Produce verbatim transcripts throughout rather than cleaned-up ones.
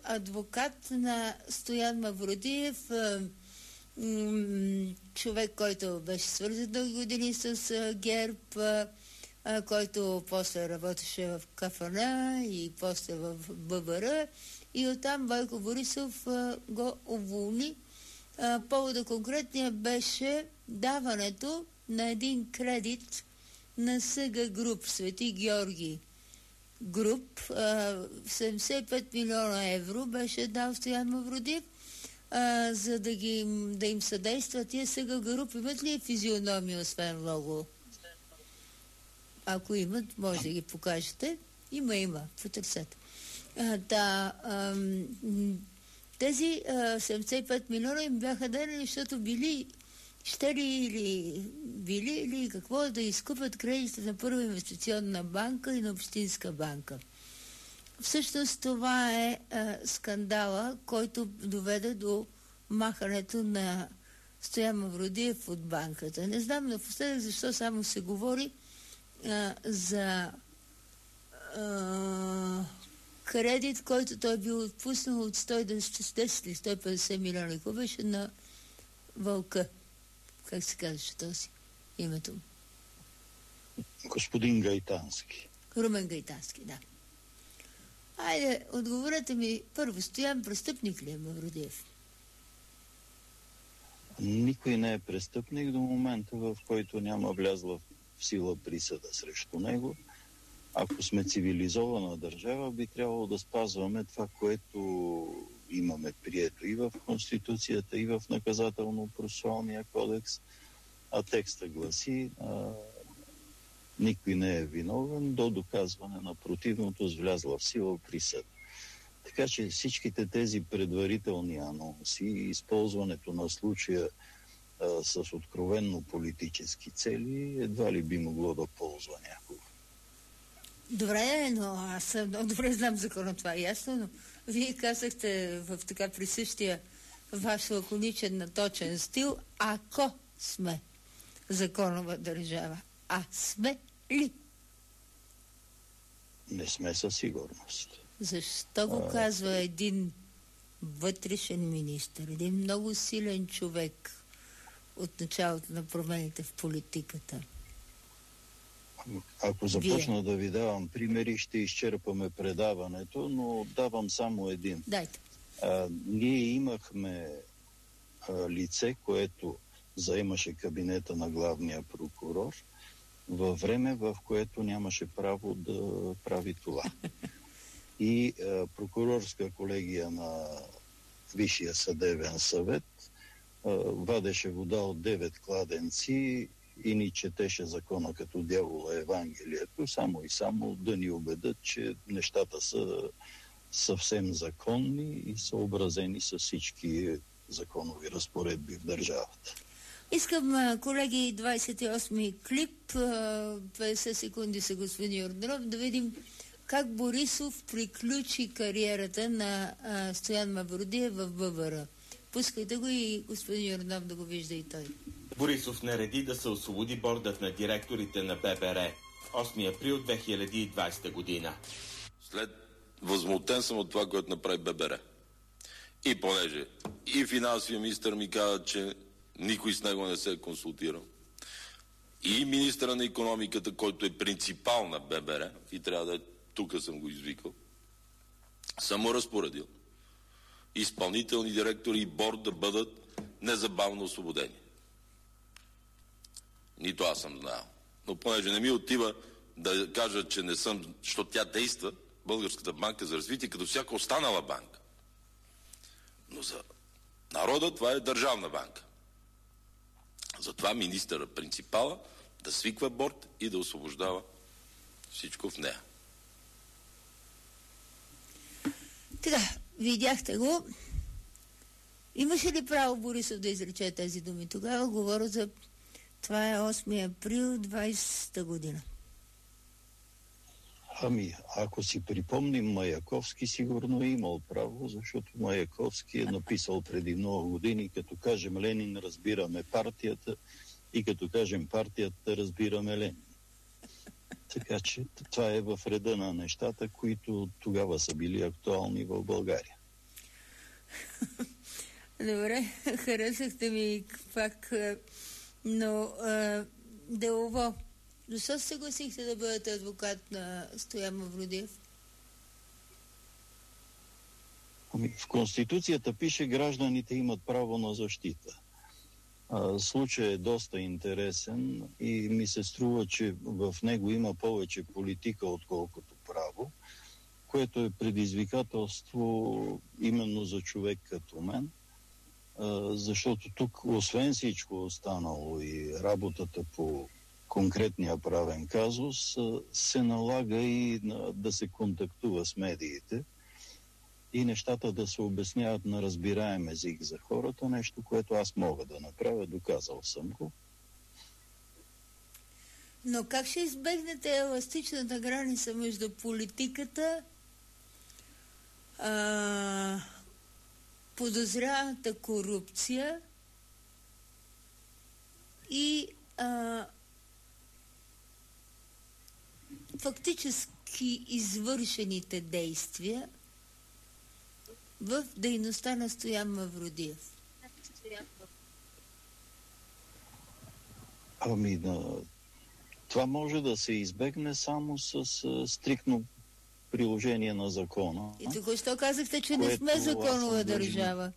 адвокат на Стоян Мавродиев, човек, който беше свързан дълги години с ГЕРБ, който после работеше в КФН и после в ББР, и оттам Бойко Борисов го уволни. Повода конкретния беше даването на един кредит на СГ Груп, Свети Георги Груп, седемдесет и пет милиона евро беше дал Стоян Мавродиев, за да, ги, да им съдейства. Тия СГ Груп имат ли физиономия, освен лого? Ако имат, може да ги покажете. Има, има, потърсете. Да, тези седемдесет и пет милиона им бяха дадени, защото били ще ли или били или какво да изкупят кредитите на Първа инвестиционна банка и на Общинска банка. Всъщност това е а, скандала, който доведе до махането на Стоян Мавродиев от банката. Не знам напоследък защо само се говори а, за а, кредит, който той бил отпуснал от сто и десет или сто и петдесет милиона. Какво беше на Вълка? Как се казваше този името? Господин Гайтански. Румен Гайтански, да. Айде, отговорете ми първо, Стоян престъпник ли е Мавродиев? Никой не е престъпник до момента, в който няма влязла в сила присъда срещу него. Ако сме цивилизована държава, би трябвало да спазваме това, което имаме прието и в Конституцията, и в Наказателно-процесуалния кодекс, а текста гласи: а, никой не е виновен до доказване на противното с влязла в сила присъда. Така че всичките тези предварителни анонси и използването на случая а, с откровенно политически цели едва ли би могло да ползва някого. Добре, но аз много добре знам закона, това е ясно, но вие казахте в така присъщия ваш лаконичен наточен стил: ако сме законова държава. А сме ли? Не сме със сигурност. Защо го а... казва един вътрешен министър, един много силен човек от началото на промените в политиката? Ако започна Вие. да ви давам примери, ще изчерпаме предаването, но давам само един. Дайте. А, ние имахме а, лице, което заемаше кабинета на главния прокурор във време, в което нямаше право да прави това. И а, прокурорска колегия на Висшия съдебен съвет а, вадеше вода от девет кладенци и ни четеше закона като дявола Евангелието, само и само да ни убедят, че нещата са съвсем законни и съобразени с всички законови разпоредби в държавата. Искам, колеги, двадесет и осми клип, петдесет секунди са господин Йорданов, да видим как Борисов приключи кариерата на а, Стоян Мавродиев в ББР. Пускайте го и господин Йорданов да го вижда и той. Борисов нареди да се освободи бордът на директорите на ББР. осми април две хиляди и двадесета година. След възмутен съм от това, което направи ББР. И понеже и финансовия министър ми каза, че никой с него не се е консултирал, и министъра на икономиката, който е принципал на ББР, и трябва да е, тук съм го извикал, съм му разпоредил изпълнителни директори и борд да бъдат незабавно освободени. Нито аз съм знаел. Но понеже не ми отива да кажа, че не съм, защото тя действа, Българската банка за развитие, като всяка останала банка. Но за народа това е държавна банка. Затова министъра принципала да свиква борд и да освобождава всичко в нея. Така, видяхте го. Имаше ли право Борисов да изрече тези думи? Тогава говоря за... Това е осми април двадесета година. Ами, ако си припомним Маяковски, сигурно е имал право, защото Маяковски е написал преди много години: като кажем Ленин, разбираме партията, и като кажем партията, разбираме Ленин. Така че това е в реда на нещата, които тогава са били актуални в България. Добре, харесахте ми пак, но а, делово. Защо се съгласихте да бъдете адвокат на Стоян Мавродиев? Ами, в Конституцията пише, гражданите имат право на защита. А, случай е доста интересен и ми се струва, че в него има повече политика, отколкото право, което е предизвикателство именно за човек като мен, а, защото тук, освен всичко останало и работата по конкретния правен казус, се налага и да се контактува с медиите и нещата да се обясняват на разбираем език за хората, нещо, което аз мога да направя, доказал съм го. Но как ще избегнете еластичната граница между политиката, а, подозряната корупция и а, фактически извършените действия в дейността на Стоян Мавродиев? Ами, да, това може да се избегне само с, с стриктно приложение на закона. И току-що казахте, че не сме законова държава.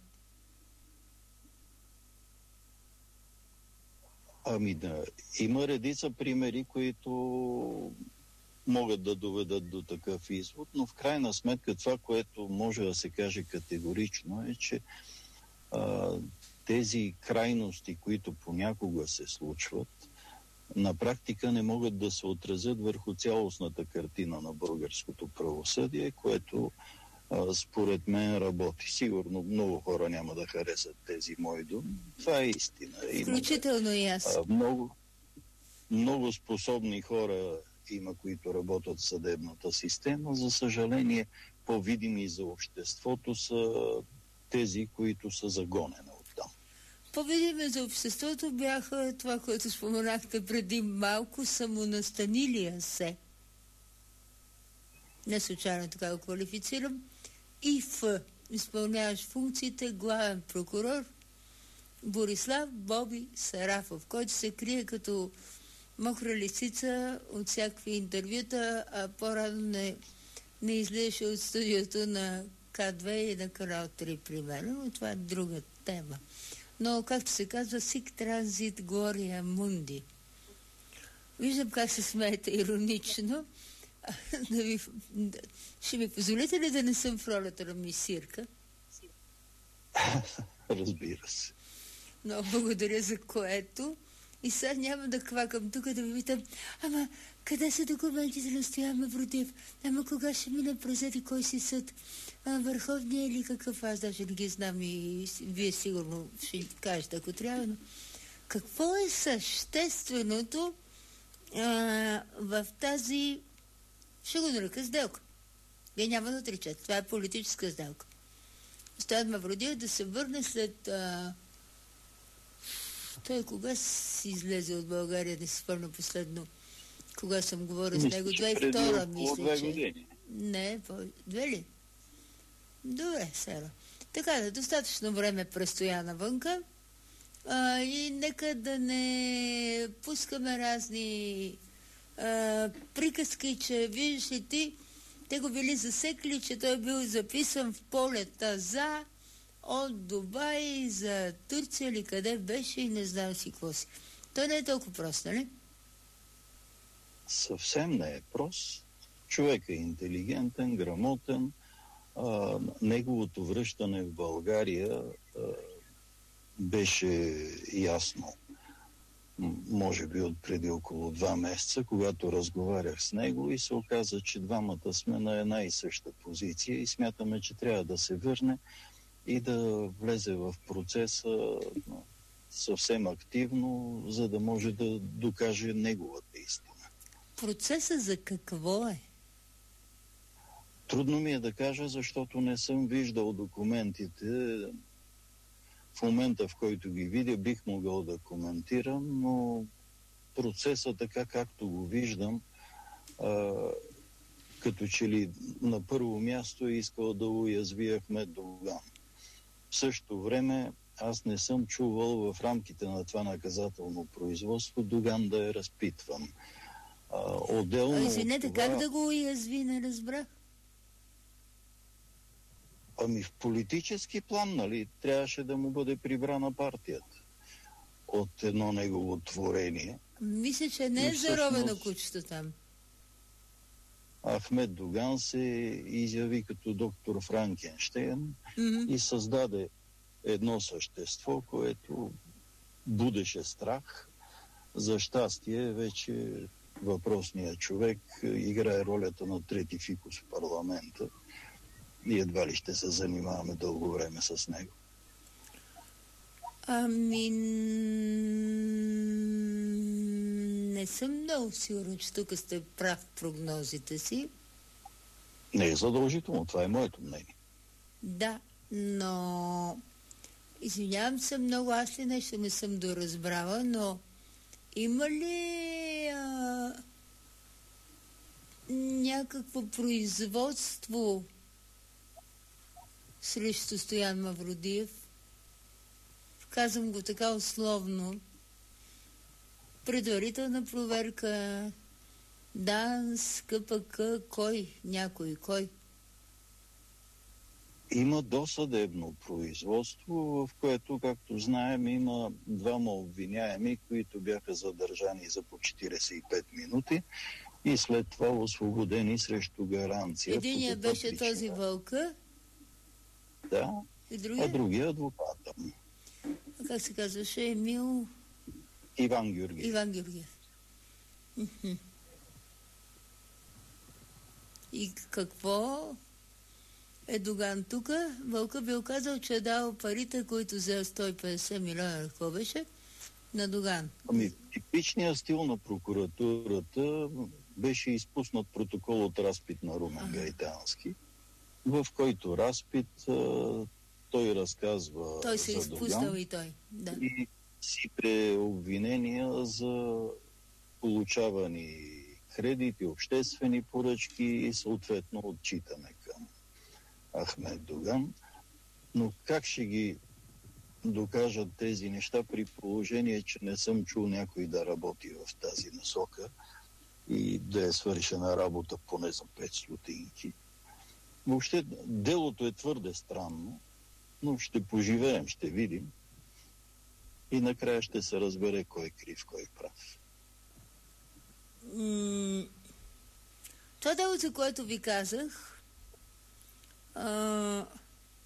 Ами да, има редица примери, които могат да доведат до такъв извод, но в крайна сметка това, което може да се каже категорично е, че а, тези крайности, които понякога се случват, на практика не могат да се отразят върху цялостната картина на българското правосъдие, което а, според мен работи. Сигурно много хора няма да харесат тези мои думи. Това е истина. Включително и аз. А, много, много способни хора има, които работят в съдебната система. За съжаление, по-видими за обществото са тези, които са загонени оттам. По-видими за обществото бяха това, което споменахте преди малко, самонастанилия се. Не случайно така го квалифицирам. И в изпълняваш функциите главен прокурор Борислав Боби Сарафов, който се крие като мокра лисица от всякакви интервюта, а по-рано не, не излизаше от студиото на К две и на Канал три, примерно, но това е друга тема. Но, както се казва, сик транзит глория мунди. Виждам как се смеете иронично. Да ви, да, ще ми позволите ли да не съм в ролята на мисирка? Разбира се. Но благодаря за което. И сега няма да квакам тук да ви питам, ама къде са документите на Стоян Мавродиев? Ама кога ще мине през еди кой си съд? А, върховния или какъв? Аз даже не ги знам и вие сигурно ще кажете, ако трябва. Но какво е същественото а, в тази, ще го нарека, сделка? Вие няма да отричате. Това е политическа сделка. Стоян Мавродиев да се върне след... А, той кога си излезе от България, не си спомня последно, кога съм говорил с него? две хиляди и втора, мисля, че... Години. Не, по... две ли? Добре, Сера. Така да, достатъчно време престоя навънка а, и нека да не пускаме разни а, приказки, че виждаш ли ти, те го били засекли, че той бил записан в полета за... от Дубай за Турция или къде беше и не знам си какво си. Той не е толкова прост, нали? Съвсем не е прост. Човек е интелигентен, грамотен. А, неговото връщане в България а, беше ясно. Може би от преди около два месеца, когато разговарях с него и се оказа, че двамата сме на една и съща позиция и смятаме, че трябва да се върне и да влезе в процеса съвсем активно, за да може да докаже неговата истина. Процесът за какво е? Трудно ми е да кажа, защото не съм виждал документите. В момента, в който ги видя, бих могъл да коментирам, но процесът, така както го виждам, а, като че ли на първо място е искал да уязви Ахмед Доган. В същото време аз не съм чувал в рамките на това наказателно производство Доган да е разпитван. А, отделно а, извинете, това... как да го уязви, не разбрах? Ами в политически план, нали, трябваше да му бъде прибрана партията от едно негово творение. Мисля, че не е всъщност... заровено кучето там. Ахмед Доган се изяви като доктор Франкенщейн Mm-hmm. и създаде едно същество, което будеше страх. За щастие, вече въпросният човек играе ролята на трети фикус в парламента и едва ли ще се занимаваме дълго време с него. Ами... Не съм много сигурна, че тук сте прав в прогнозите си. Не е задължително, това е моето мнение. Да, но... Извинявам се много, аз ли нещо не съм доразбрала, но има ли а... някакво производство срещу Стоян Мавродиев? Казвам го така условно. Предварителна проверка, ДАНС, КПК, кой? Някой, кой? Има досъдебно производство, в което, както знаем, има двама обвиняеми, които бяха задържани за по четиридесет и пет минути и след това освободени срещу гаранция. Единият беше причина. Този Вълка. Да, И другия? а другия адвоката. А как се казваше? Емил... Иван Георгиев. Иван Георгиев. И какво е Доган тук? Вълка бил казал, че е дал парите, които взе сто и петдесет милиона, какво беше, на Доган. Ами, типичният стил на прокуратурата беше изпуснат протокол от разпит на Румен ага. Гайтански, в който разпит а, той разказва Той се за изпуснал Доган и той. Да. И сипре обвинения за получавани кредити, обществени поръчки и съответно отчитане към Ахмед Доган. Но как ще ги докажат тези неща при положение, че не съм чул някой да работи в тази насока и да е свършена работа поне за пет стотинки? Въобще делото е твърде странно, но ще поживеем, ще видим и накрая ще се разбере кой е крив, кой е прав. М- Това дело, за което ви казах, а...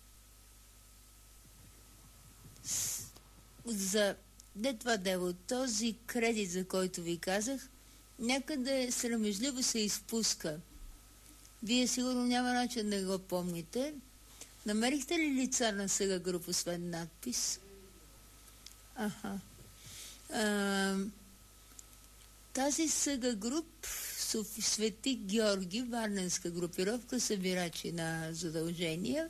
с... за не това дело, този кредит, за който ви казах, някъде срамежливо се изпуска. Вие сигурно няма начин да го помните. Намерихте ли лица на Съга Груп, освен надпис? Аха. А, тази Съга Груп, Свети Георги, варненска групировка, събирачи на задължения.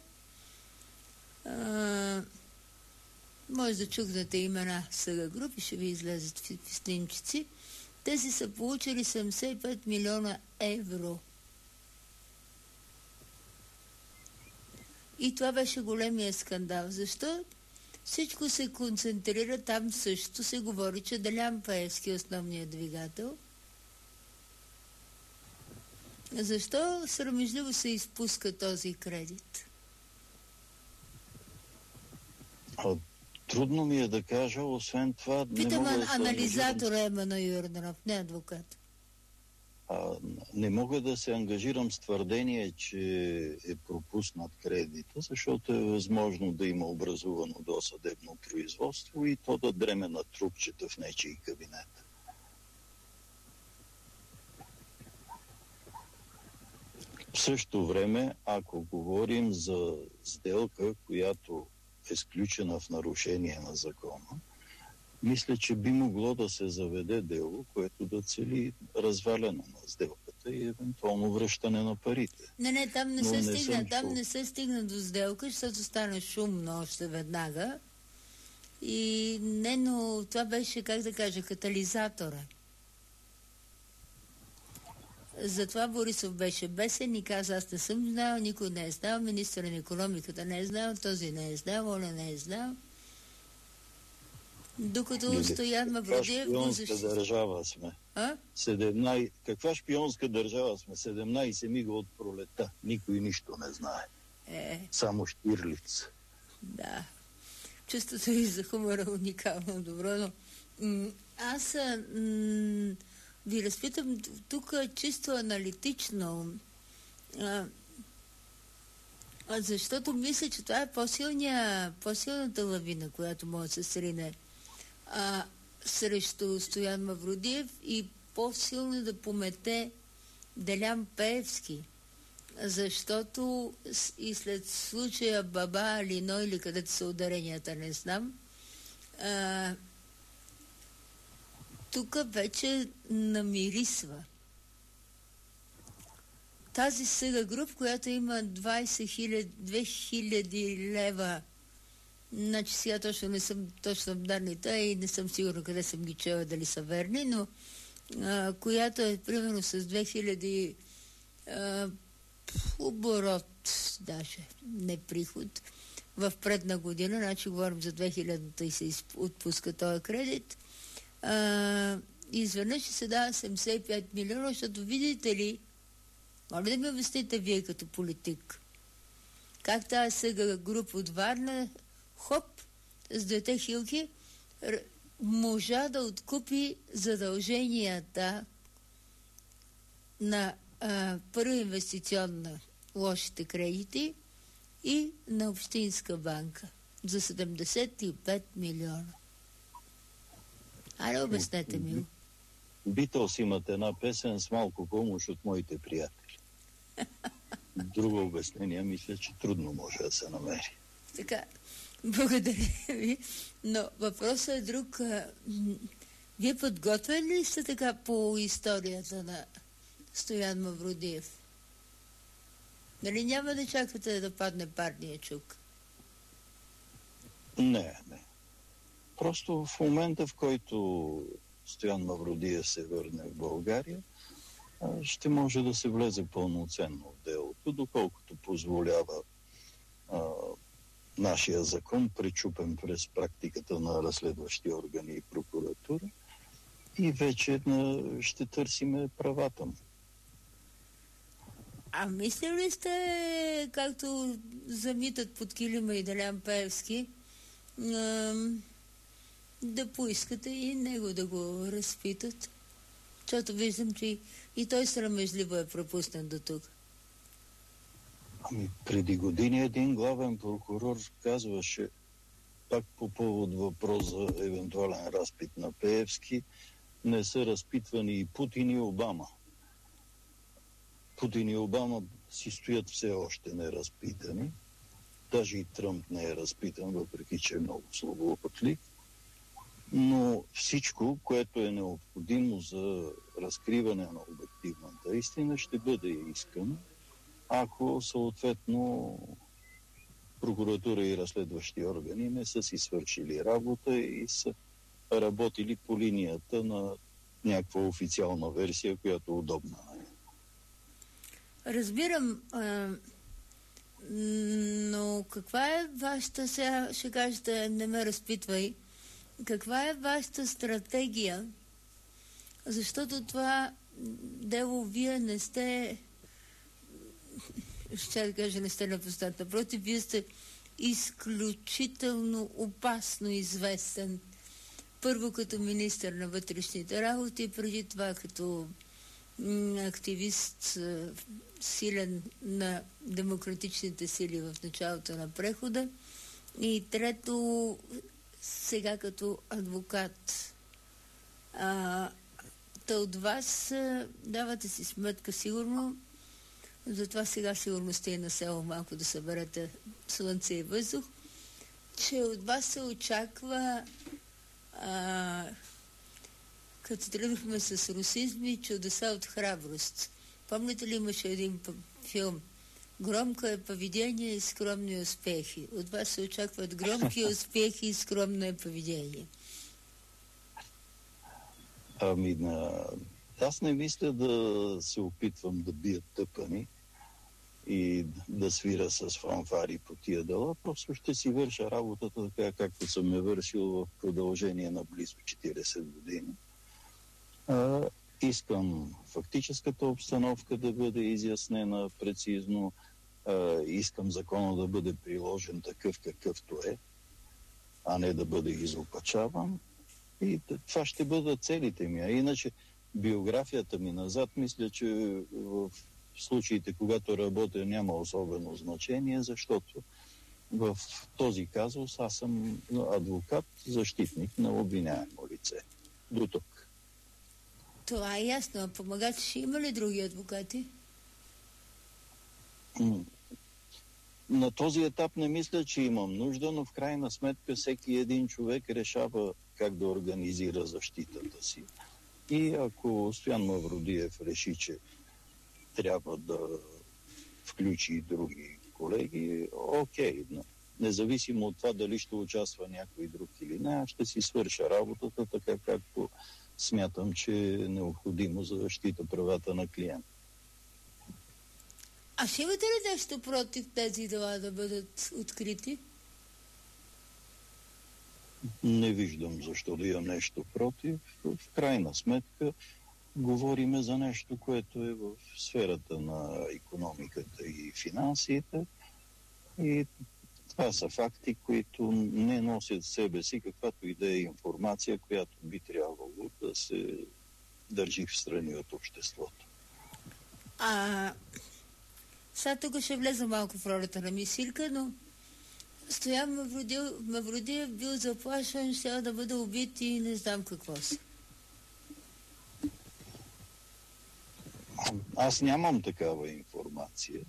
А, може да чукнете имена Съга Груп и ще ви излезат в снимчици. Тези са получили седемдесет и пет милиона евро. И това беше големия скандал. Защо? Всичко се концентрира, там също се говори, че Делян Пеевски е основният двигател. Защо срамежливо се изпуска този кредит? А, трудно ми е да кажа, освен това... Питам не мога да анализатора Емана Юрданов, не адвокат. А, не мога да се ангажирам с твърдение, че е пропуснат кредита, защото е възможно да има образувано досъдебно производство и то да дреме на трупчета в нечий кабинет. В същото време, ако говорим за сделка, която е сключена в нарушение на закона, мисля, че би могло да се заведе дело, което да цели разваляне на сделката и евентуално връщане на парите. Не, не, там не, се, не стигна, там чул. не се стигна до сделка, защото стана шумно още веднага. И не, но това беше, как да кажа, катализатора. Затова Борисов беше бесен и каза, аз не съм знал, никой не е знал, министър на икономиката не е знал, този не е знал, оля не е знал. Докато Стоян Мавродиев го защити. Каква държава сме? А? седемнайсет... Каква шпионска държава сме? седемнайсет мига от пролета. Никой нищо не знае. Е. Само Штирлиц. Да. Чувството и за хумора е уникално добро, но м- аз м- ви разпитам тук чисто аналитично, а, защото мисля, че това е по-силния, по-силната лавина, която може да се срине а, срещу Стоян Мавродиев и по-силно да помете Делян Пеевски. Защото и след случая Баба, Лино или където са ударенията, не знам, а, тук вече намирисва. Тази сега груп, която има двайсет хиляди, две хиляди лева, значи сега точно не съм точно в данните и не съм сигурна къде съм ги чела, дали са верни, но а, която е примерно с две хиляди а, оборот, даже не приход, в предна година, значи говорим за две хилядната и се отпуска този кредит, а, изведнъж ще се дава седемдесет и пет милиона, защото видите ли, моля да ми обясните вие като политик, как тази сега група от Варна, хоп, с двете хилки, можа да откупи задълженията на а, първа инвестиционна лошите кредити и на Общинска банка за седемдесет и пет милиона. Айде, обяснете ми. Битълс имат една песен с малко помощ от моите приятели. Друго обяснение мисля, че трудно може да се намери. Така, благодаря ви. Но въпросът е друг. Вие подготвени ли сте така по историята на Стоян Мавродиев? Нали няма да чакате да падне парния чук? Не, не. Просто в момента, в който Стоян Мавродиев се върне в България, ще може да се влезе пълноценно в делото, доколкото позволява а, нашия закон, пречупен през практиката на разследващи органи и прокуратура, и вече на, ще търсиме правата му. А мислили ли сте, както замитат под килима и Делян Пеевски, да поискате и него да го разпитат? Защото виждам, че и той срамежливо е пропуснат до тук. Ами преди години един главен прокурор казваше, пак по повод въпрос за евентуален разпит на Пеевски, не са разпитвани и Путин и Обама. Путин и Обама си стоят все още неразпитани. Даже и Тръмп не е разпитан, въпреки че е много злоупотлив. Но всичко, което е необходимо за разкриване на обективната истина, ще бъде искано, ако съответно прокуратура и разследващи органи не са си свършили работа и са работили по линията на някаква официална версия, която е удобна. Разбирам, а, но каква е вашата, сега ще кажете, не ме разпитвай, каква е вашата стратегия? Защото това дело вие не сте, ще да кажа, не сте напознат. Напротив, вие сте изключително опасно известен. Първо като министър на вътрешните работи, преди това като активист силен на демократичните сили в началото на прехода. И трето, сега като адвокат. А, та от вас давате си сметка сигурно, затова сега сигурно сте и на село малко да съберете слънце и въздух, че от вас се очаква а, като тръгнахме с русизми, чудеса от храброст. Помните ли, имаше един филм? Громко е поведение и скромни успехи. От вас се очакват громки успехи и скромно е поведение. Ами на Аз не мисля да се опитвам да бия тъпани и да свира с фанфари по тия дела. Просто ще си върша работата така, както съм я вършил в продължение на близо четирийсет години. А, искам фактическата обстановка да бъде изяснена прецизно. А, искам закона да бъде приложен такъв какъвто е, а не да бъде изопачаван. И това ще бъдат целите ми. А иначе биографията ми назад, мисля, че в случаите, когато работя, няма особено значение, защото в този казус аз съм адвокат, защитник на обвиняемо лице. До тук. Това е ясно. А помагачи ще има ли други адвокати? На този етап не мисля, че имам нужда, но в крайна сметка всеки един човек решава как да организира защитата си. И ако Стоян Мавродиев реши, че трябва да включи и други колеги, окей. Но независимо от това дали ще участва някой друг или не, аз ще си свърша работата така, както смятам, че е необходимо за защита правата на клиента. А ще имате ли нещо против тези дела да бъдат открити? Не виждам защо да имам нещо против. В крайна сметка говориме за нещо, което е в сферата на икономиката и финансите. И това са факти, които не носят в себе си каквато и да е информация, която би трябвало да се държи в страни от обществото. А сега тук ще влеза малко в ролята на мисилка, но Стоян Мавродиев бил заплашен, ще да бъде убит и не знам какво си. Аз нямам такава информация.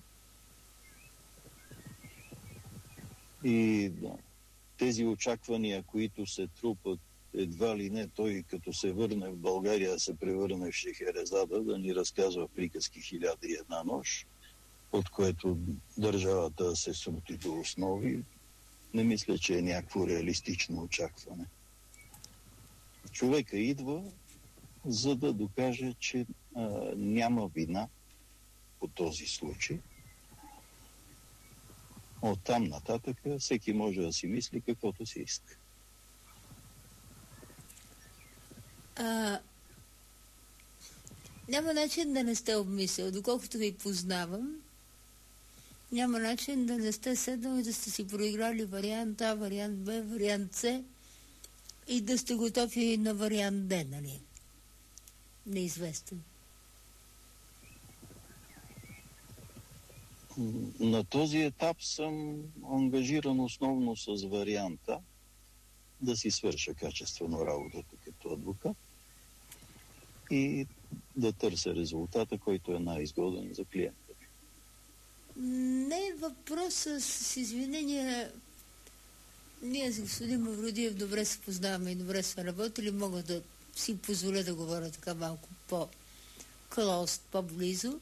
И да, тези очаквания, които се трупат, едва ли не той, като се върне в България, се превърне в Шехерезада, да ни разказва приказки хиляда и една нощ, от което държавата се срути до основи. Не мисля, че е някакво реалистично очакване. Човека идва, за да докаже, че а, няма вина по този случай. Оттам нататък всеки може да си мисли каквото си иска. А, няма начин да не сте обмислил, доколкото ви познавам. Няма начин да не сте седнали, да сте си проиграли вариант А, вариант Б, вариант С и да сте готови на вариант Д, нали? Неизвестен. На този етап съм ангажиран основно с варианта да си свърша качествено работата като адвокат и да търся резултата, който е най-изгоден за клиента. Не е въпрос с извинения. Ние с господин Мавродиев добре се познаваме и добре сме работили. Мога да си позволя да говоря така малко по-клост, по-близо.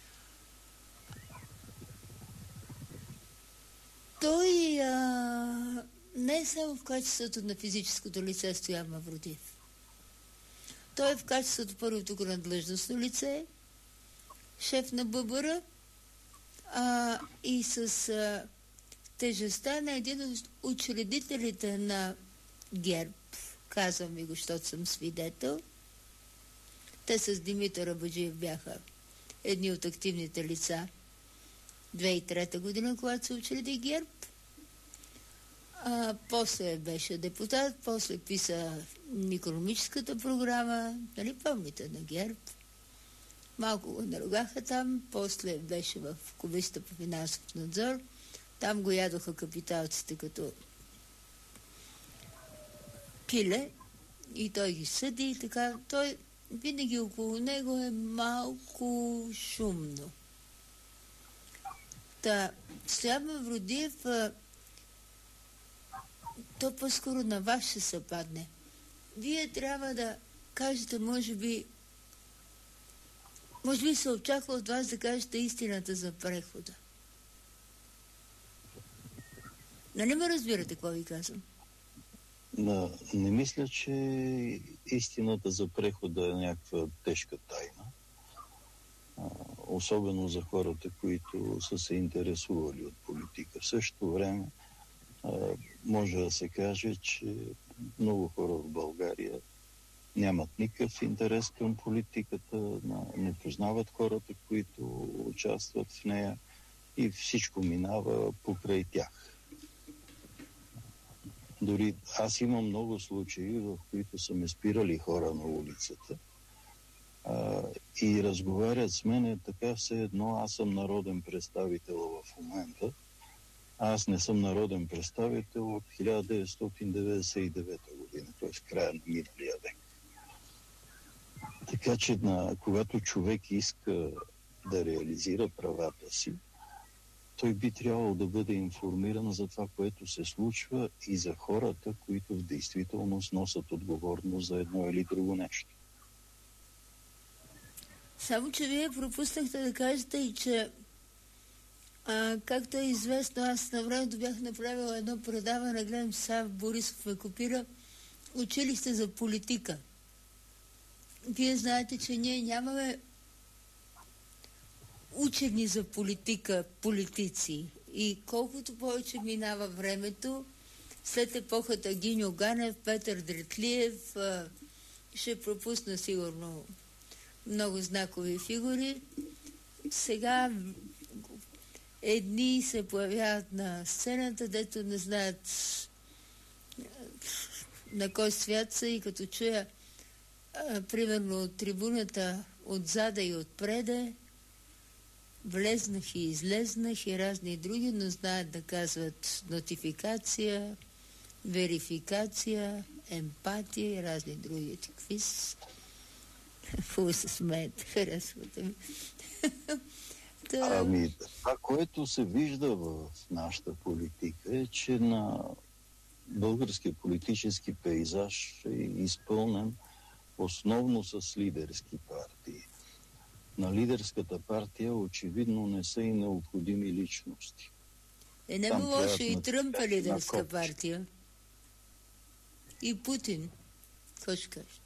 Той а, не е само в качеството на физическото лице Стоян Мавродиев. Той е в качеството първо тук на длъжностно лице, шеф на ББР, а, и с а, тежестта на един от учредителите на ГЕРБ. Казвам ви го, защото съм свидетел. Те с Димитър Абаджиев бяха едни от активните лица две хиляди и трета година, когато се учреди ГЕРБ. А, после беше депутат, после писа икономическата програма, нали помните, на ГЕРБ. Малко го наругаха там, после беше в Комисията по финансов надзор. Там го ядоха капиталците като пиле и той ги съди и така. Той винаги около него е малко шумно. Та, Стоян Мавродиев, то по-скоро на вас ще се падне. Вие трябва да кажете, може би, може би се очаква от вас да кажете истината за прехода. Нали ме разбирате, какво ви казвам? не мисля, че истината за прехода е някаква тежка тайна. Особено за хората, които са се интересували от политика. В същото време може да се каже, че много хора в България нямат никакъв интерес към политиката, не познават хората, които участват в нея и всичко минава покрай тях. Дори аз имам много случаи, в които са ме спирали хора на улицата а, и разговарят с мен така все едно аз съм народен представител в момента. Аз не съм народен представител от хиляда деветстотин деветдесет и девета година, т.е. в края на миналия век. Така че на, когато човек иска да реализира правата си, той би трябвало да бъде информиран за това, което се случва и за хората, които в действителност носят отговорност за едно или друго нещо. Само, че вие пропуснахте да кажете и, че а, както е известно, аз на времето бях направила едно предаване, гледам Сав Борисов ме копира, училище за политика. Вие знаете, че ние нямаме учени за политика, политици. И колкото повече минава времето, след епохата Гиньо Ганев, Петър Дретлиев, ще пропусна сигурно много знакови фигури. Сега едни се появяват на сцената, дето не знаят на кой свят са и като чуя примерно от трибуната отзада и отпреде, влезнах и излезнах и разни други, но знаят да казват нотификация, верификация, емпатия и разни други. Какви са? Хубаво се смеят, харесвате ми. Да. Ами, това, което се вижда в нашата политика е, че на българския политически пейзаж е изпълнен основно с лидерски партии. На лидерската партия очевидно не са и необходими личности. Е, не било лошо и Тръмп е лидерска партия. И Путин. Какво ще кажете?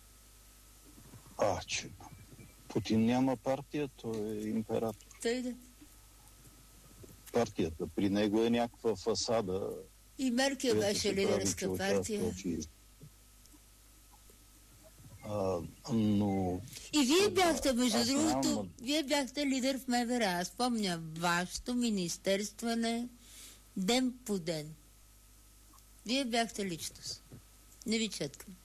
А, че Путин няма партия, той е император. Тъй да. Партията при него е някаква фасада. И Меркел беше лидерска партия. А, но... И вие бяхте, между другото, нямам... вие бяхте лидер в МВР. Аз помня вашето министерстване ден по ден. Вие бяхте личност. Не ви четкам.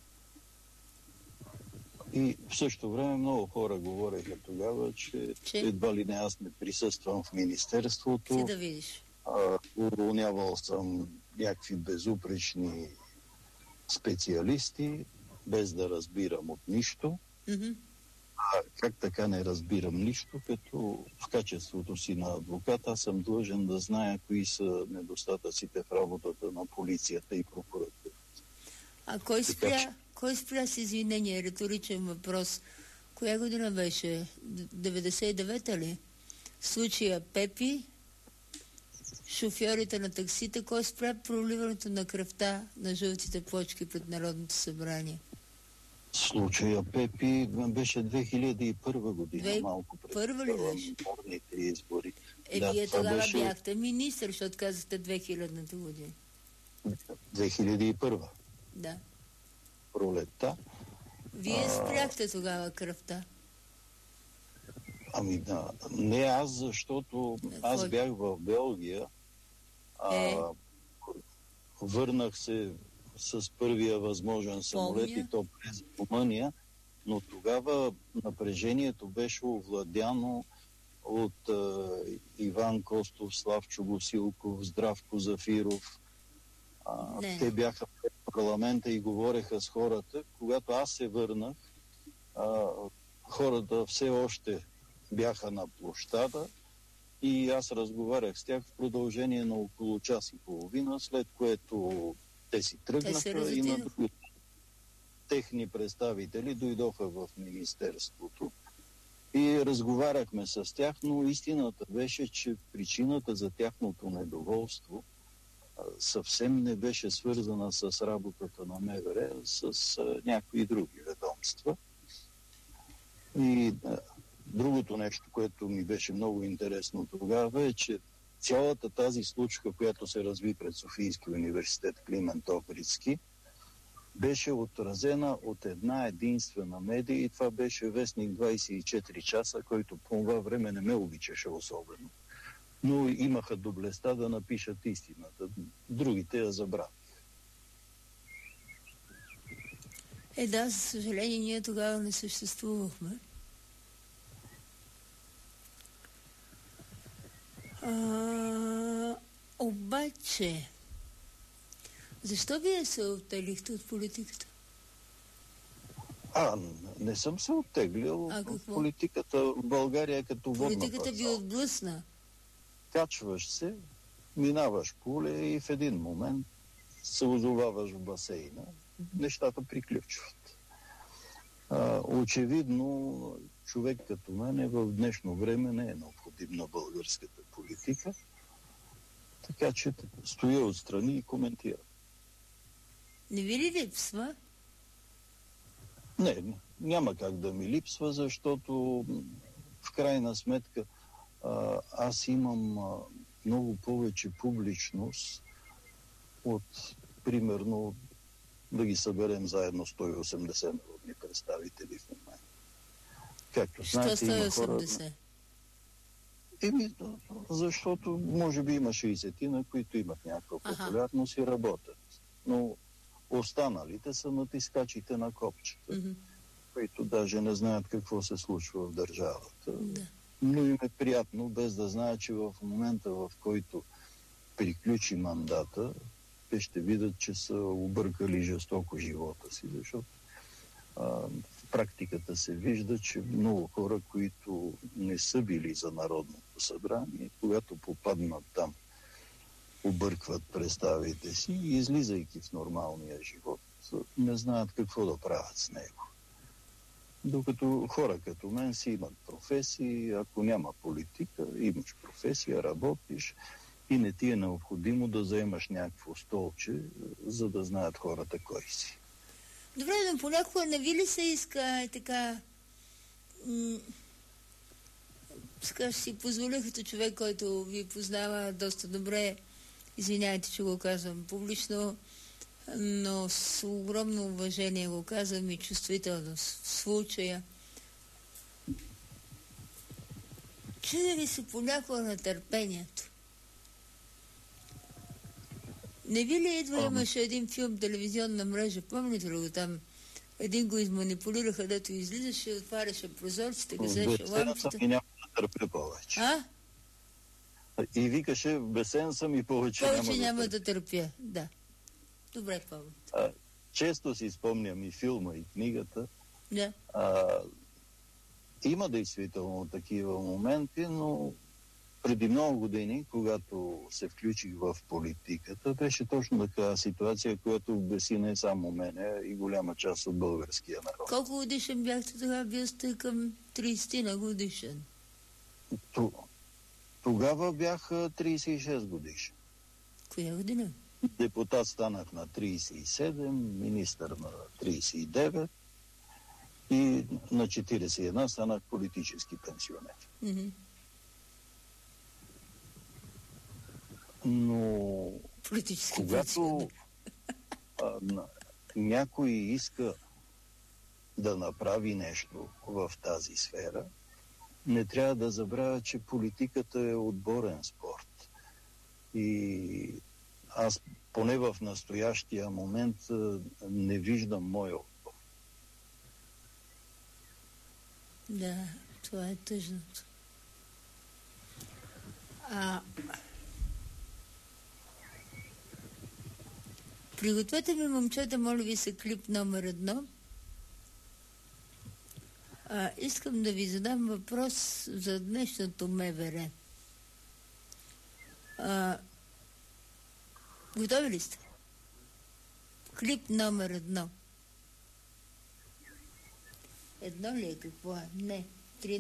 И в същото време много хора говореха тогава, че, че? едва ли не аз не присъствам в министерството. Ти да видиш. Уволнявал съм някакви безупречни специалисти, без да разбирам от нищо. Mm-hmm. А как така не разбирам нищо, като в качеството си на адвокат аз съм длъжен да зная кои са недостатъците в работата на полицията и прокуратурата. А кой спря, че... кой спря с извинение? Риторичен въпрос. Коя година беше? деветдесет и девета ли? Случая Пепи, шофьорите на таксите, кой спря проливането на кръвта на жълтите плочки пред Народното събрание? Случая Пепи беше две хиляди и първа година, Две... малко пред парламентарните избори. Е, да, вие тогава беше... бяхте министър, защото казахте две хилядната година. две хиляди и първа. Да. Пролетта. Вие спряхте тогава кръвта. Ами да, не аз, защото аз Кой? бях в Белгия, а, е? върнах се с първия възможен самолет Помня. и то през Румъния, но тогава напрежението беше овладяно от а, Иван Костов, Славчо Гусилков, Здравко Зафиров. А, те бяха в парламента и говореха с хората. Когато аз се върнах, а, хората все още бяха на площада и аз разговарях с тях в продължение на около час и половина, след което те си тръгнаха те и на други техни представители дойдоха в министерството и разговаряхме с тях, но истината беше, че причината за тяхното недоволство съвсем не беше свързана с работата на МВР, с а, някои други ведомства. И а, другото нещо, което ми беше много интересно тогава е, че цялата тази случка, която се разви пред Софийския университет Климент Охридски, беше отразена от една единствена медия и това беше вестник двайсет и четири часа, който по това време не ме обичаше особено. Но имаха доблестта да напишат истината. Другите я забравиха. Е, да, за съжаление, ние тогава не съществувахме. А, обаче, защо вие се оттеглихте от политиката? А, не съм се оттеглил от политиката в България като водна парцал. Политиката ви отблъсна. Качваш се, минаваш поле и в един момент се озоваваш в басейна. Нещата приключват. А, очевидно, човек като мен в днешно време не е необходим на българската политика, така че стоя отстрани и коментирам. Не ви ли липсва? Не, няма как да ми липсва, защото в крайна сметка а, аз имам а, много повече публичност от, примерно, да ги съберем заедно сто и осемдесет народни представители в момента. Както знаете, сто и осемдесет? Има хора... Еми, защото може би има шейсет, на които имат някаква популярност и работят. Но останалите са натискачите на копчета, mm-hmm. които даже не знаят какво се случва в държавата. Да. Но им е приятно, без да знаят, че в момента, в който приключи мандата, те ще видят, че са объркали жестоко живота си, защото а, в практиката се вижда, че много хора, които не са били за Народното събрание, когато попаднат там, объркват представите си и излизайки в нормалния живот, не знаят какво да правят с него. Докато хора като мен си имат професии, ако няма политика, имаш професия, работиш и не ти е необходимо да заемаш някакво столче, за да знаят хората кой си. Добре, но понякога не ви ли се иска е така... М- сега ще си позволя като човек, който ви познава доста добре, извиняйте, че го казвам публично, но с огромно уважение го казвам и чувствителност в случая. Чуде ли се понякога на търпението? Не ви ли идва, имаше един филм, телевизионна мрежа, помните ли го там? Един го изманипулираха, дето излизаше, отваряше прозорците, газеше лампите. И няма да търпя повече. А? И викаше, бесен съм и повече, повече няма, няма да, да търпя. Да. Добре, помня. Често си спомням и филма, и книгата. Да. А, има действително такива моменти, но преди много години, когато се включих в политиката, беше точно така ситуация, която беси не само мене, и голяма част от българския народ. Колко годишен бяхте тогава? Бил сте към трийсет на годишен. Тогава бях трийсет и шест годишен. Коя година? Депутат станах на трийсет и седем, министър на трийсет и девет и на четирийсет и едно станах политически пенсионер. Mm-hmm. Но политически когато а, някой иска да направи нещо в тази сфера, не трябва да забравя, че политиката е отборен спорт. И аз поне в настоящия момент не виждам моя отбор. Да, това е тъжното. А... Пригответе ми, момчета, моля ви се, клип номер едно. А, искам да ви задам въпрос за днешното МВР. А, готови ли сте? Клип номер едно. Едно ли е какво е? Не.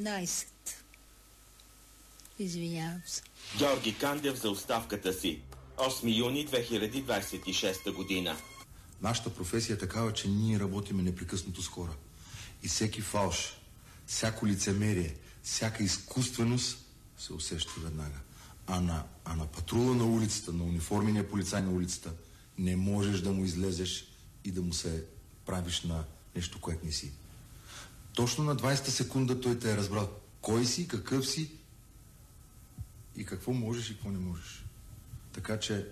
тринайсет. Извинявам се. Георги Кандев за оставката си. осми юни две хиляди двадесет и шеста година. Нашата професия е такава, че ние работиме непрекъснато с хора. И всеки фалш, всяко лицемерие, всяка изкуственост се усеща веднага. А на, а на патрула на улицата, на униформения полицай на улицата, не можеш да му излезеш и да му се правиш на нещо, което не си. Точно на двадесета секунда той те е разбрал кой си, какъв си и какво можеш и какво не можеш. Така че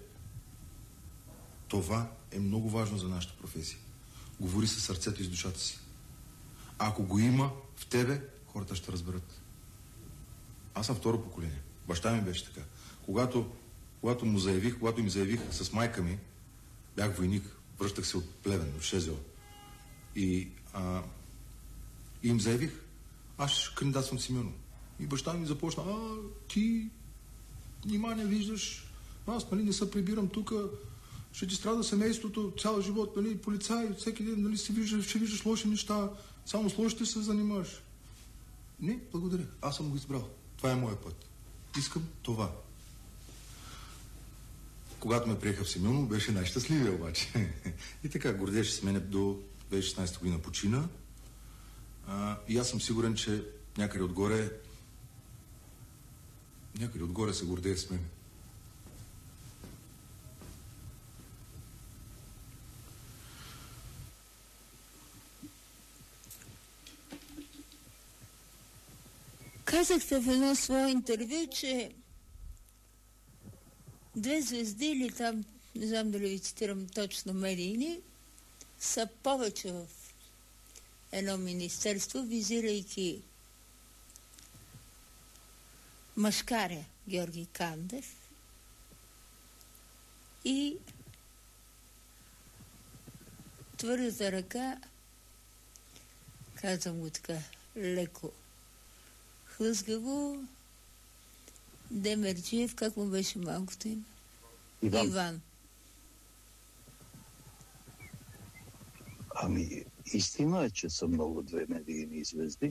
това е много важно за нашата професия. Говори със сърцето и с душата си. Ако го има в тебе, хората ще разберат. Аз съм второ поколение. Баща ми беше така. Когато, когато му заявих, когато им заявих с майка ми, бях войник, връщах се от Плевен, от Шезел. И, а, и им заявих, аз ще кандидатствам Симеоново. И баща ми започна, а, ти нима не виждаш, аз нали, не се прибирам тук, ще ти страда семейството, цял живот, нали, полицай, всеки ден, нали, си виждаш, ще виждаш лоши неща, само с лошите се занимаваш. Не, благодаря, аз съм го избрал. Това е моят път. Искам това. Когато ме приеха в Симеоново, беше най-щастливия обаче. И така, гордееше с мене до две хиляди и шестнадесета година почина. А, и аз съм сигурен, че някъде отгоре някъде отгоре се гордее с мен. Казахте в едно свое интервю, че две звезди или там, не знам дали ви цитирам точно медийни, са повече в едно министерство, визирайки мъжкаря Георги Кандев и твърдата ръка, казвам го така леко хлъзгаво, Демерджиев, как му беше малкото име? Иван. Иван. Ами, истина е, че са много две медийни звезди,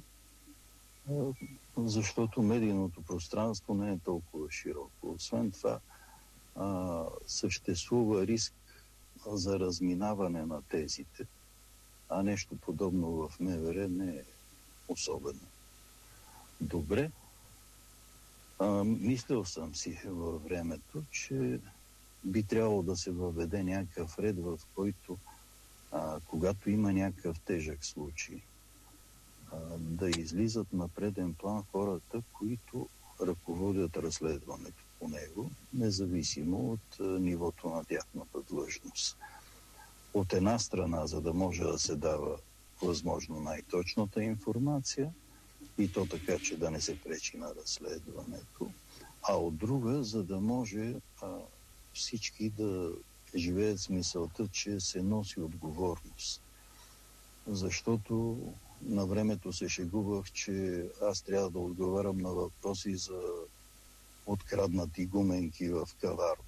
защото медийното пространство не е толкова широко. Освен това, а, съществува риск за разминаване на тезите, а нещо подобно в МВР не е особено добре. А, мислил съм си във времето, че би трябвало да се въведе някакъв ред, в който а, когато има някакъв тежък случай, а, да излизат на преден план хората, които ръководят разследването по него, независимо от а, нивото на тяхната длъжност. От една страна, за да може да се дава възможно най-точната информация, и то така, че да не се пречи на разследването, а от друга, за да може а, всички да живеят с мисълта, че се носи отговорност. Защото на времето се шегувах, че аз трябва да отговарям на въпроси за откраднати гуменки в Каварно.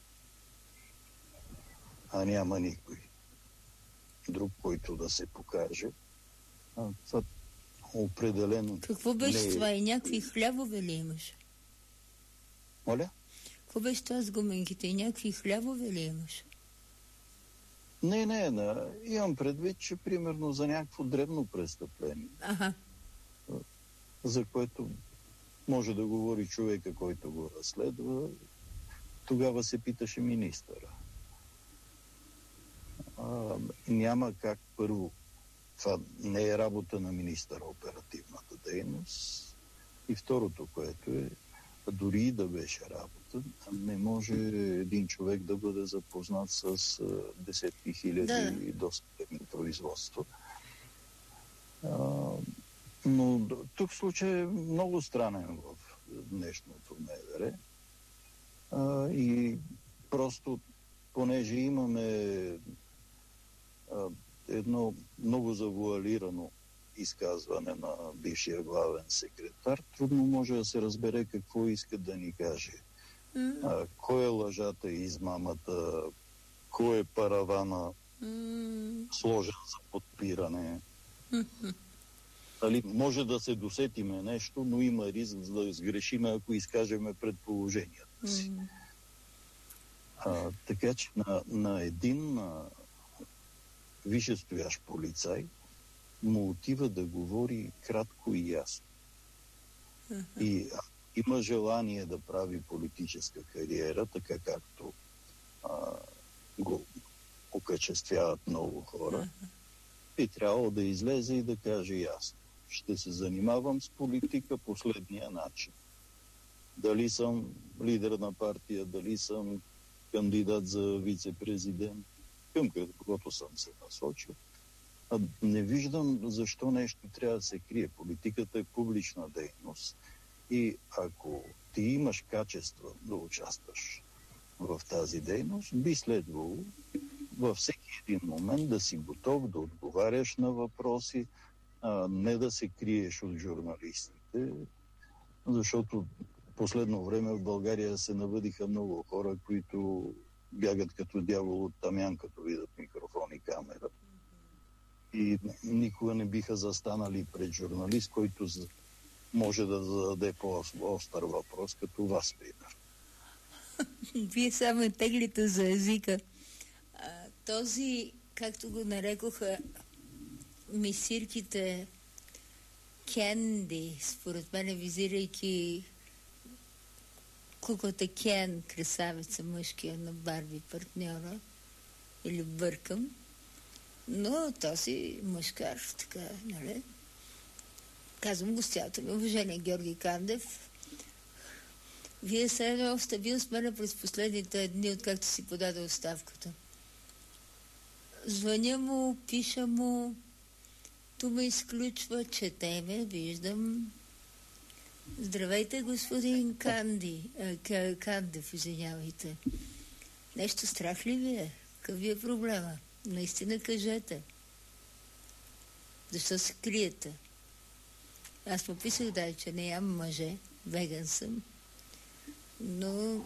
А няма никой друг, който да се покаже. А, това определено... Какво беше не... това? И някакви хлябове ли имаш? Моля? Какво беше това с гуменките? И някакви хлябове ли имаш? Не, не, не. Имам предвид, че примерно за някакво дребно престъпление, Аха. за което може да говори човека, който го разследва, тогава се питаше министъра. А, няма как първо. Това не е работа на министъра, оперативната дейност. И второто, което е, дори и да беше работа, не може един човек да бъде запознат с десетки хиляди да. досъдебни производства. А, но тук случай е много странен в днешното МВР. А, и просто, понеже имаме а, едно много завуалирано изказване на бившия главен секретар, трудно може да се разбере какво иска да ни каже. Mm. А, кой е лъжата и измамата, кой е паравана mm. сложен за подпиране. Mm-hmm. Дали, може да се досетиме нещо, но има риск да сгрешиме, ако изкажеме предположенията си. Mm. А, така че на, на един а, висшестоящ полицай му отива да говори кратко и ясно. Uh-huh. И а, има желание да прави политическа кариера, така както а, го окачествяват много хора, uh-huh. и трябвало да излезе и да каже ясно: ще се занимавам с политика последния начин. Дали съм лидер на партия, дали съм кандидат за вице-президент, към каквото съм се насочил. А не виждам защо нещо трябва да се крие. Политиката е публична дейност. И ако ти имаш качества да участваш в тази дейност, би следвало във всеки един момент да си готов да отговаряш на въпроси, а не да се криеш от журналистите, защото последно време в България се навъдиха много хора, които бягат като дявол от тамян, като видят микрофон и камера. И никога не биха застанали пред журналист, който може да зададе по-остър въпрос, като вас, пример. Вие само теглите за езика. А, този, както го нарекоха мисирките, Кенди, според мен, визирайки куклата Кен, красавица мъжкия на Барби партньора, или бъркам, но този мъжкар, така, нали? Казвам го с цялото ми уважение, Георги Кандев. Вие се едно сте бил с мене през последните дни, откакто си подаде оставката. Звъня му, пиша му, ту ме изключва, чете ме, виждам. Здравейте, господин Канди, а, Кандев, извинявайте. Нещо страх ли ви е? Какъв ви е проблема? Наистина кажете. Защо се криете? Аз му писах, да, че не ям мъже, веган съм, но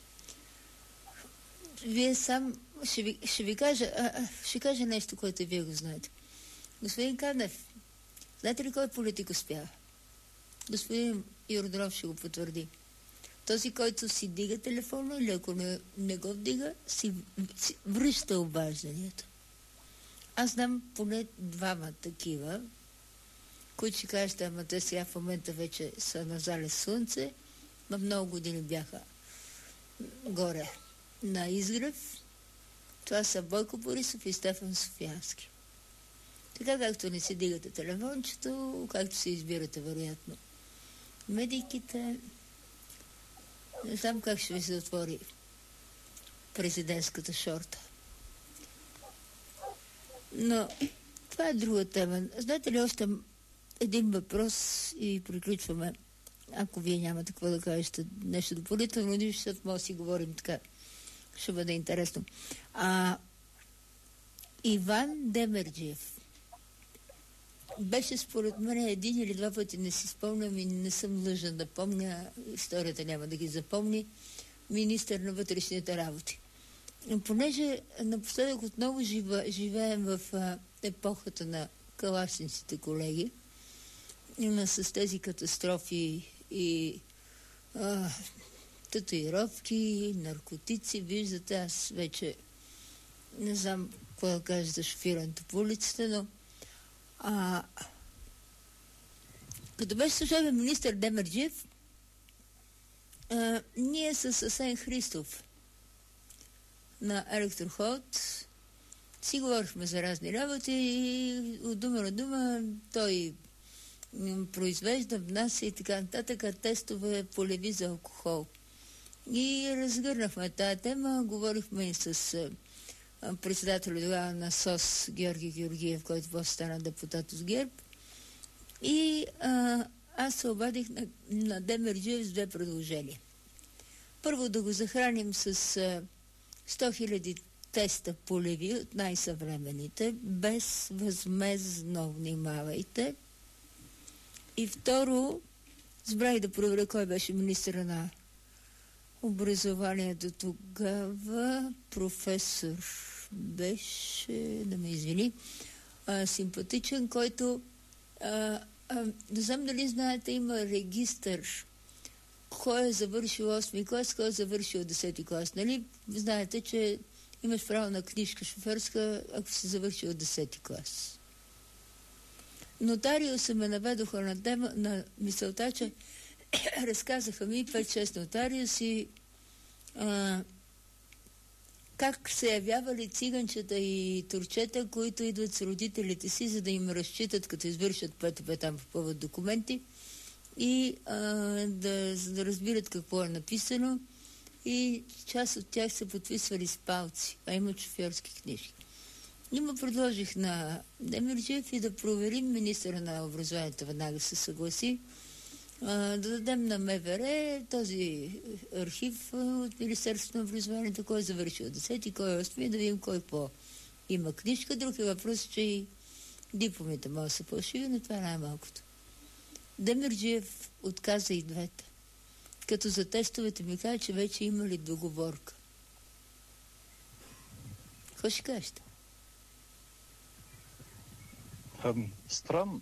вие сам, ще ви, ще ви кажа, а, а, ще кажа нещо, което вие го знаете. Господин Кандев, знаете ли кой политик успява? Господин Йорданов ще го потвърди. Този, който си дига телефона, или ако не, не го вдига, си, си връща обажданията. Аз знам поне двама такива, които ще кажат, ама те сега в момента вече са на залез слънце, но много години бяха горе на изгрев. Това са Бойко Борисов и Стефан Софиянски. Така както не си дигате телефончето, както се избирате вероятно медиките, не знам как ще ви се отвори президентската шорта. Но това е друга тема. Знаете ли още един въпрос и приключваме, ако вие нямате какво да кажете нещо допълнително, защото може да си говорим така. Ще бъде интересно. А, Иван Демерджиев беше според мен един или два пъти, не си спомням и не съм длъжна да помня, историята няма да ги запомни, министър на вътрешните работи. Понеже напоследък отново жива, живеем в а, епохата на калашниците, колеги, има с тези катастрофи и а, татуировки, наркотици, виждате, аз вече не знам какво да кажа за шофирането по улицата, но а, като беше служебен министър Демерджиев, а, ние с Асен Христов на Електроход си говорихме за разни работи и от дума на дума той произвежда, внася и така нататък тестове полеви за алкохол. И разгърнахме тази тема, говорихме и с а, председателя тогава на СОС Георги Георгиев, който после стана депутат от ГЕРБ. И а, аз се обадих на, на Демерджиев с две предложения. Първо да го захраним с а, сто хиляди теста полеви от най-съвременните, безвъзмездно, внимавайте. И второ, забравих да проверя кой беше министъра на образованието тогава. Професор беше, да ме извини, а, симпатичен, който а, а, не знам дали знаете, има регистър кой е завършил осми клас, кой е завършил десети клас. Нали? Знаете, че имаш право на книжка шофьорска, ако си завършил десети клас. Нотариуса ме наведоха на, тема, на мисълта, че разказаха ми пет-шест нотариуси а, как се явявали циганчета и турчета, които идват с родителите си, за да им разчитат, като извършат пътове там по повод документи и а, да, за да разбират какво е написано, и част от тях са подписвали с палци, а имат шофьорски книжки. Нима предложих на Демерджиев и да проверим, министъра на образованието веднага се съгласи, а, да дадем на МВР този архив от Министерството на образованието, кой е завършил десети, кой е осми, да видим кой по има книжка. Друг е въпрос, че и дипломите могат да са фалшиви, но това е най-малкото. Демерджиев отказа и двете. Като за тестовете ми каза, че вече имали договорка. Какво ще кажете? Ами, странно.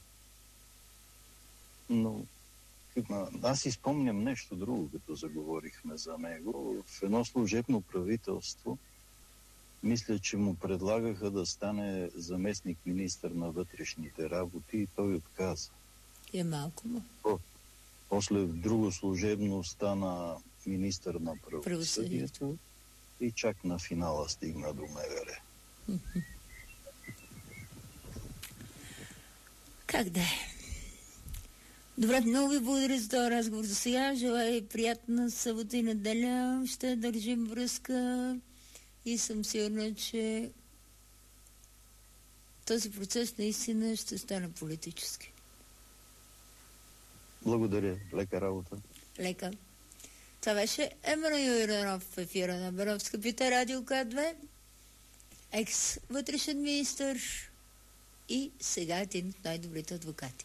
Но аз си спомням нещо друго, като заговорихме за него. В едно служебно правителство, мисля, че му предлагаха да стане заместник министър на вътрешните работи и той отказа. Е малко му. О, после в друго служебно стана министър на правосъдието и чак на финала стигна до МВР. Как да е? Добре, много ви благодаря за този разговор за сега. Желая приятна събота и неделя. Ще държим връзка и съм сигурна, че този процес наистина ще стане политически. Благодаря. Лека работа. Лека. Това беше Емануил Йорданов в ефира на Беновска пита, Радио К две, екс-вътрешен министър и сега един от най-добрите адвокати.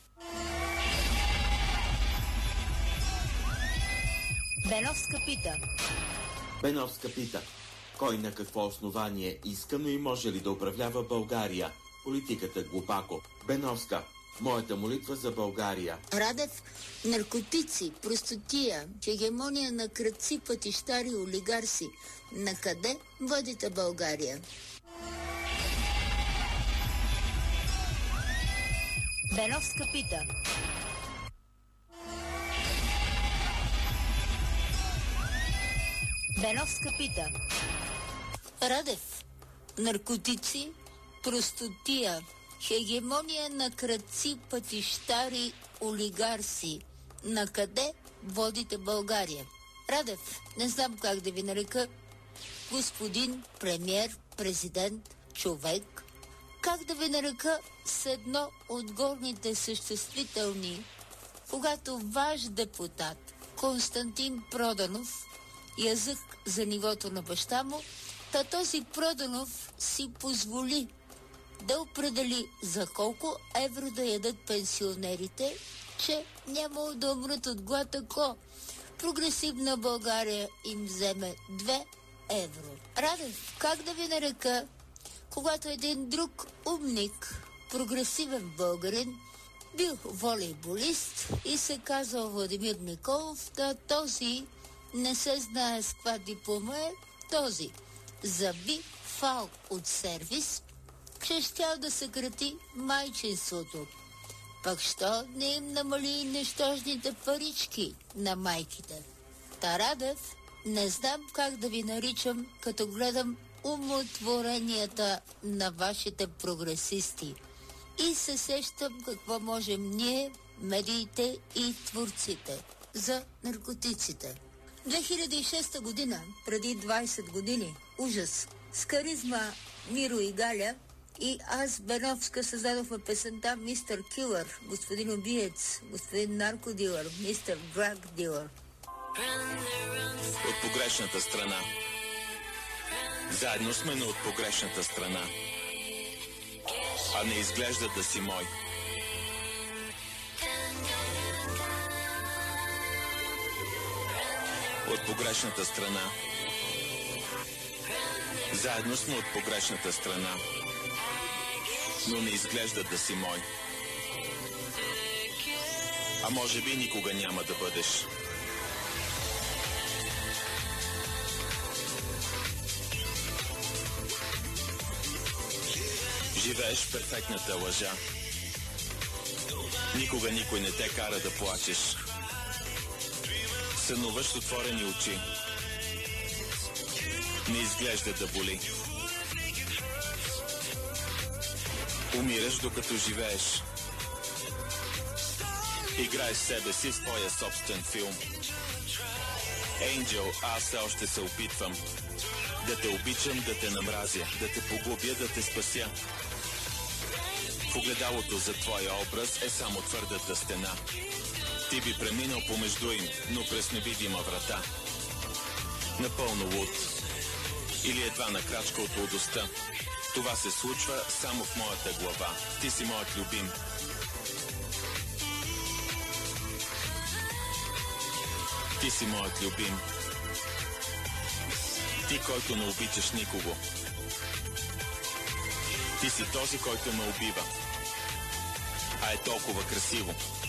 Беновска пита. Беновска пита. Кой на какво основание иска, но и може ли да управлява България? Политиката глупако. Беновска. Моята молитва за България. Радев, наркотици, простотия, хегемония на крадци, пътищари, олигарси. Накъде водите България? Беновска пита. Беновска пита. Радев, наркотици, простотия, хегемония на крадци, пътищари, олигарси. Накъде водите България? Радев, не знам как да ви нарека. Господин, премиер, президент, човек. Как да ви нарека с едно от горните съществителни, когато ваш депутат Константин Проданов язък за нивото на баща му, та този Проданов си позволи да определи за колко евро да ядат пенсионерите, че няма да умрат от глад, ако прогресивна България им вземе две евро. Радев, как да ви нарека, когато един друг умник, прогресивен българин, бил волейболист и се казал Владимир Николов, да този не се знае с каква диплома е, този заби фал от сервис, че щял да съкрати майчинството. Пък що не им намали нещожните парички на майките? Тарадев, не знам как да ви наричам, като гледам умотворенията на вашите прогресисти. И се сещам какво можем ние, медиите и творците, за наркотиците. две хиляди и шеста година, преди двайсет години, ужас, с каризма Миро и Галя, и аз, Беновска, създадохме песента Мистер Килър, господин убиец, господин наркодилър, мистер драг дилър. От погрешната страна. Заедно сме, но от погрешната страна. А не изглежда да си мой. От погрешната страна. Заедно сме от погрешната страна. Но не изглежда да си мой. А може би никога няма да бъдеш. Живееш в перфектната лъжа. Никога никой не те кара да плачеш. Сънуваш с отворени очи. Не изглежда да боли. Умираш докато живееш. Играеш себе си в твоя собствен филм. Angel, аз все още се опитвам да те обичам, да те намразя, да те погубя, да те спася. В огледалото за твоя образ е само твърдата стена. Ти би преминал помежду им, но през невидима врата. Напълно луд. Или едва на крачка от лудостта. Това се случва само в моята глава. Ти си моят любим. Ти си моят любим. Ти, който не обичаш никого. Ти си този, който ме убива. А е толкова красиво.